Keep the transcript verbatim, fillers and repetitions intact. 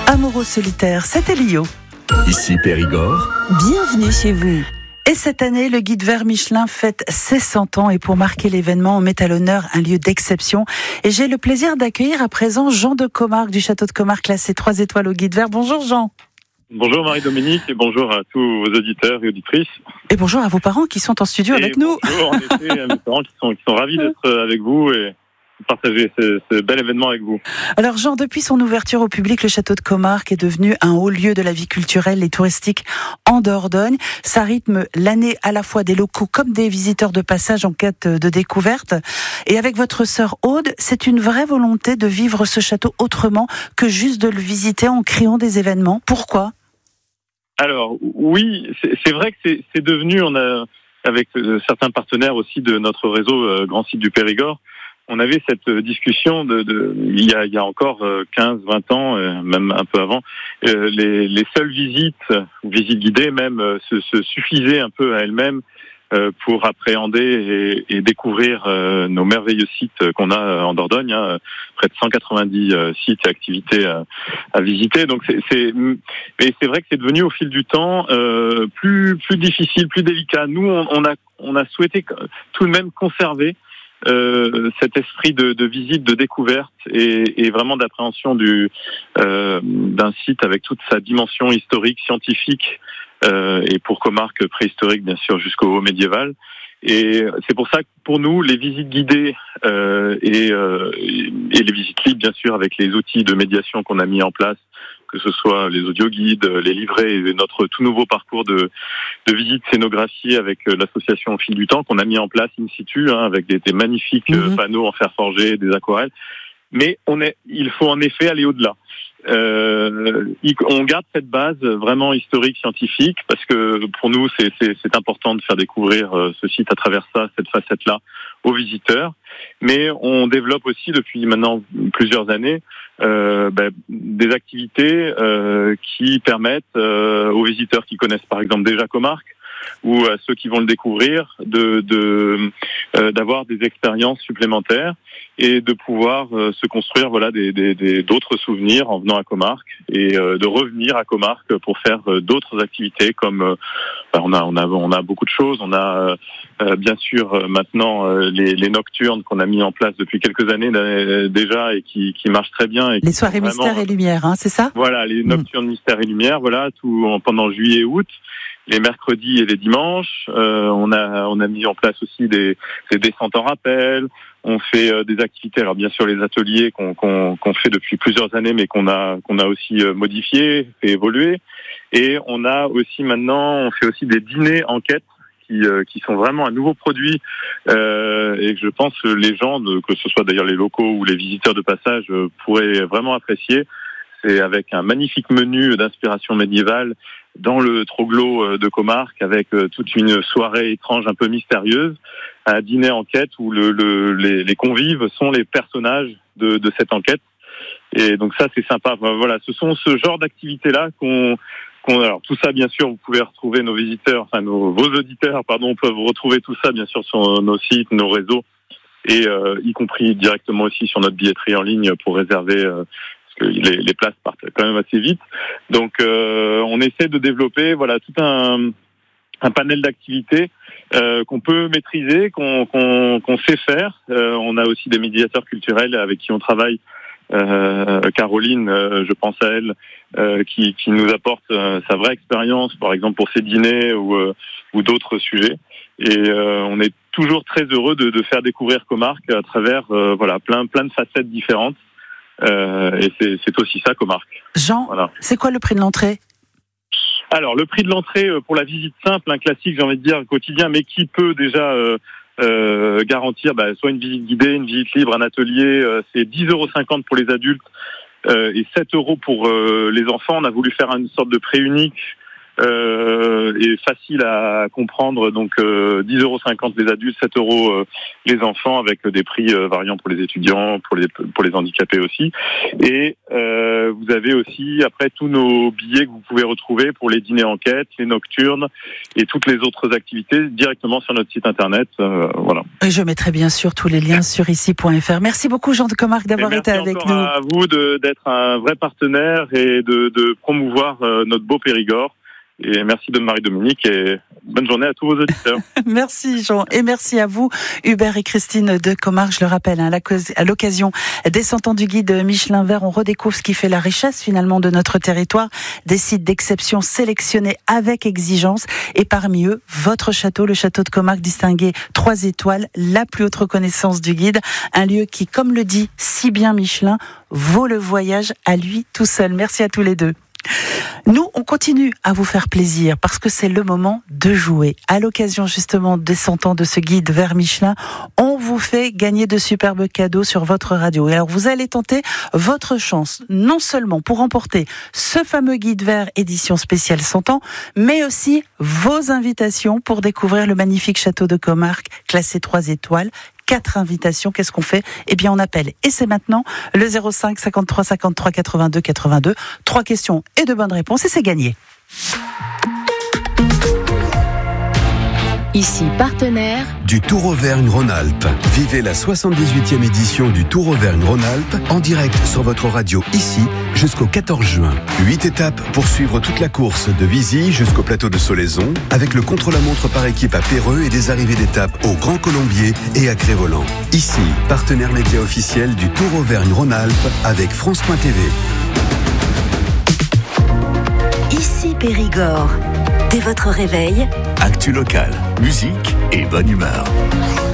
Amoureux solitaire, c'était Lio. Ici Périgord. Bienvenue chez vous. Et cette année, le guide vert Michelin fête ses cent ans et pour marquer l'événement, on met à l'honneur un lieu d'exception. Et j'ai le plaisir d'accueillir à présent Jean de Comarque du château de Comarque, classé trois étoiles au guide vert. Bonjour Jean. Bonjour Marie-Dominique et bonjour à tous vos auditeurs et auditrices. Et bonjour à vos parents qui sont en studio et avec nous. Bonjour en effet à mes parents qui sont, qui sont ravis d'être avec vous et partager ce, ce bel événement avec vous. Alors Jean, depuis son ouverture au public, le château de Comarque est devenu un haut lieu de la vie culturelle et touristique en Dordogne. Ça rythme l'année à la fois des locaux comme des visiteurs de passage en quête de découverte. Et avec votre sœur Aude, c'est une vraie volonté de vivre ce château autrement que juste de le visiter en créant des événements. Pourquoi ? Alors oui, c'est, c'est vrai que c'est, c'est devenu, on a avec euh, certains partenaires aussi de notre réseau euh, Grand Site du Périgord, on avait cette discussion de, de il y a, il y a encore quinze vingt ans, euh, même un peu avant, euh, les, les seules visites, visites guidées même, euh, se, se suffisaient un peu à elles-mêmes euh, pour appréhender et, et découvrir euh, nos merveilleux sites qu'on a en Dordogne, hein, près de cent quatre-vingt-dix euh, sites et activités à, à visiter. Donc c'est, c'est, et c'est vrai que c'est devenu au fil du temps euh, plus plus difficile, plus délicat. Nous, on, on a on a souhaité tout de même conserver Euh, cet esprit de, de visite, de découverte et, et vraiment d'appréhension du euh, d'un site avec toute sa dimension historique, scientifique euh, et pour Comarque préhistorique bien sûr jusqu'au haut médiéval. Et c'est pour ça que pour nous, les visites guidées euh, et, euh, et les visites libres bien sûr avec les outils de médiation qu'on a mis en place, que ce soit les audioguides, les livrets et notre tout nouveau parcours de, de visite scénographie avec l'association Au Fil du Temps qu'on a mis en place in situ, hein, avec des, des magnifiques mmh. panneaux en fer forgé, des aquarelles. Mais on est, il faut en effet aller au-delà. Euh, on garde cette base vraiment historique, scientifique, parce que pour nous, c'est, c'est, c'est important de faire découvrir ce site à travers ça, cette facette-là, aux visiteurs. Mais on développe aussi depuis maintenant plusieurs années euh, ben, des activités euh, qui permettent euh, aux visiteurs qui connaissent par exemple déjà Comarque ou à ceux qui vont le découvrir de, de euh, d'avoir des expériences supplémentaires et de pouvoir euh, se construire voilà des, des, des d'autres souvenirs en venant à Comarque et euh, de revenir à Comarque pour faire euh, d'autres activités comme euh, ben on a on a on a beaucoup de choses. On a euh, bien sûr euh, maintenant euh, les, les nocturnes qu'on a mis en place depuis quelques années euh, déjà et qui qui marchent très bien. Et les soirées vraiment, mystères et lumière, hein, c'est ça ? Voilà, les nocturnes mmh. mystères et lumière, voilà tout en, pendant juillet et août. Les mercredis et les dimanches, euh, on a on a mis en place aussi des, des descentes en rappel. On fait euh, des activités, alors bien sûr les ateliers qu'on, qu'on, qu'on fait depuis plusieurs années, mais qu'on a qu'on a aussi euh, modifié, fait évoluer. Et on a aussi maintenant, on fait aussi des dîners enquêtes qui euh, qui sont vraiment un nouveau produit euh, et que je pense que les gens, de, que ce soit d'ailleurs les locaux ou les visiteurs de passage, euh, pourraient vraiment apprécier. C'est avec un magnifique menu d'inspiration médiévale dans le Troglo de Comarque, avec toute une soirée étrange un peu mystérieuse, un dîner enquête où le, le, les, les convives sont les personnages de, de cette enquête. Et donc ça, c'est sympa. Voilà, ce sont ce genre d'activités-là qu'on, qu'on... Alors tout ça, bien sûr, vous pouvez retrouver nos visiteurs, enfin nos, vos auditeurs, pardon, peuvent retrouver tout ça, bien sûr, sur nos sites, nos réseaux, et euh, y compris directement aussi sur notre billetterie en ligne pour réserver... Euh, que les, les places partent quand même assez vite. Donc, euh, on essaie de développer, voilà, tout un, un panel d'activités euh, qu'on peut maîtriser, qu'on, qu'on, qu'on sait faire. Euh, on a aussi des médiateurs culturels avec qui on travaille. Euh, Caroline, euh, je pense à elle, euh, qui, qui nous apporte euh, sa vraie expérience, par exemple pour ses dîners ou, euh, ou d'autres sujets. Et euh, on est toujours très heureux de, de faire découvrir Comarque à travers, euh, voilà, plein, plein de facettes différentes. Euh, et c'est, c'est aussi ça Comarque. Jean, voilà. C'est quoi le prix de l'entrée ? Alors le prix de l'entrée pour la visite simple, un classique, j'ai envie de dire quotidien, mais qui peut déjà euh, euh, garantir bah, soit une visite guidée, une visite libre, un atelier, euh, c'est dix euros cinquante pour les adultes euh, et sept euros pour euh, les enfants. On a voulu faire une sorte de prix unique euh, et facile à comprendre. Donc euh, dix euros cinquante les adultes, sept euros euh, les enfants, avec des prix euh, variants pour les étudiants, pour les pour les handicapés aussi. Et euh, vous avez aussi après tous nos billets que vous pouvez retrouver pour les dîners enquêtes, les nocturnes et toutes les autres activités directement sur notre site internet. Euh, voilà. Et je mettrai bien sûr tous les liens sur ici point f r. Merci beaucoup Jean de Comarque d'avoir été avec nous. Merci à vous de, d'être un vrai partenaire et de, de promouvoir euh, notre beau Périgord. Et merci de Marie-Dominique et bonne journée à tous vos auditeurs. Merci Jean et merci à vous Hubert et Christine de Comarque. Je le rappelle, hein, à l'occasion des cent ans du guide Michelin Vert, on redécouvre ce qui fait la richesse finalement de notre territoire, des sites d'exception sélectionnés avec exigence et parmi eux, votre château, le château de Comarque, distingué trois étoiles, la plus haute reconnaissance du guide, un lieu qui, comme le dit si bien Michelin, vaut le voyage à lui tout seul. Merci à tous les deux. Nous, on continue à vous faire plaisir parce que c'est le moment de jouer. À l'occasion justement des cent ans de ce guide vers Michelin, on vous fait gagner de superbes cadeaux sur votre radio. Et alors, vous allez tenter votre chance, non seulement pour remporter ce fameux guide vert édition spéciale cent ans, mais aussi vos invitations pour découvrir le magnifique château de Comarque, classé trois étoiles. Quatre invitations, qu'est-ce qu'on fait? Eh bien, on appelle. Et c'est maintenant le zéro cinq cinquante-trois cinquante-trois quatre-vingt-deux quatre-vingt-deux. Trois questions et de bonnes réponses et c'est gagné. Ici, partenaire du Tour Auvergne-Rhône-Alpes. Vivez la soixante-dix-huitième édition du Tour Auvergne-Rhône-Alpes en direct sur votre radio ici jusqu'au quatorze juin. Huit étapes pour suivre toute la course de Vizy jusqu'au plateau de Solaison avec le contre-la-montre par équipe à Péreux et des arrivées d'étapes au Grand Colombier et à Crévolant. Ici, partenaire média officiel du Tour Auvergne-Rhône-Alpes avec France point T V. Ici Périgord. Dès votre réveil, actu locale, musique et bonne humeur.